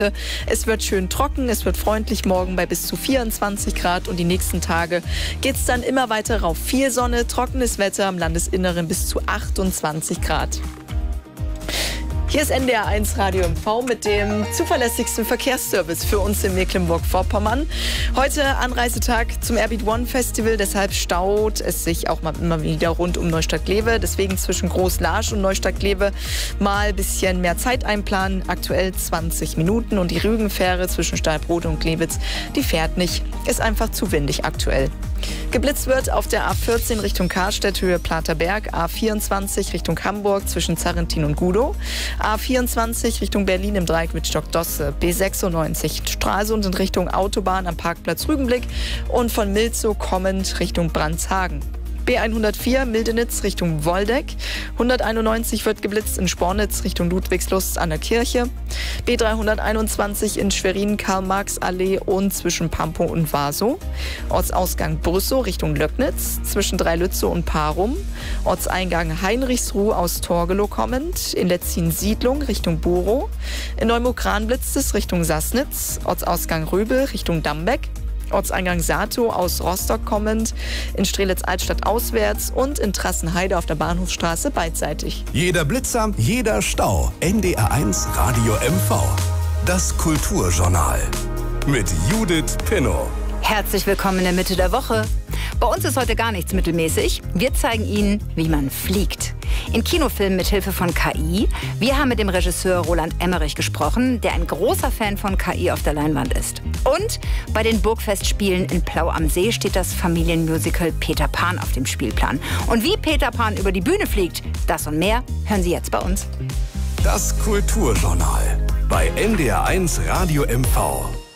Es wird schön trocken, es wird freundlich, morgen bei bis zu 24 Grad und die nächsten Tage geht es dann immer weiter rauf. Viel Sonne, trockenes Wetter, am Landesinneren bis zu 28 Grad. Hier ist NDR 1 Radio MV mit dem zuverlässigsten Verkehrsservice für uns in Mecklenburg-Vorpommern. Heute Anreisetag zum Airbeat One Festival, deshalb staut es sich auch immer wieder rund um Neustadt-Glewe. Deswegen zwischen Groß-Laasch und Neustadt-Glewe mal ein bisschen mehr Zeit einplanen. Aktuell 20 Minuten und die Rügenfähre zwischen Stahlbrode und Glewitz, die fährt nicht. Ist einfach zu windig aktuell. Geblitzt wird auf der A14 Richtung Karstedt, Höhe Platerberg, A24 Richtung Hamburg zwischen Zarrentin und Gudow, A24 Richtung Berlin im Dreieck mit Stockdosse, B96 Stralsund in Richtung Autobahn am Parkplatz Rügenblick und von Milzow kommend Richtung Brandshagen. B104 Mildenitz Richtung Woldeck, 191 wird geblitzt in Spornitz Richtung Ludwigslust an der Kirche, B321 in Schwerin Karl-Marx-Allee und zwischen Pampow und Wasow, Ortsausgang Brüssow Richtung Löcknitz, zwischen Dreilützow und Parum, Ortseingang Heinrichsruh aus Torgelow kommend, in Letzin-Siedlung Richtung Borow, in Neumukran blitzt es Richtung Sassnitz, Ortsausgang Röbel Richtung Dambeck, Ortseingang Satow aus Rostock kommend, in Strelitz-Altstadt auswärts und in Trassenheide auf der Bahnhofsstraße beidseitig. Jeder Blitzer, jeder Stau. NDR 1 Radio MV. Das Kulturjournal mit Judith Pinnow. Herzlich willkommen in der Mitte der Woche. Bei uns ist heute gar nichts mittelmäßig. Wir zeigen Ihnen, wie man fliegt. In Kinofilmen mit Hilfe von KI. Wir haben mit dem Regisseur Roland Emmerich gesprochen, der ein großer Fan von KI auf der Leinwand ist. Und bei den Burgfestspielen in Plau am See steht das Familienmusical Peter Pan auf dem Spielplan. Und wie Peter Pan über die Bühne fliegt, das und mehr hören Sie jetzt bei uns. Das Kulturjournal bei NDR 1 Radio MV.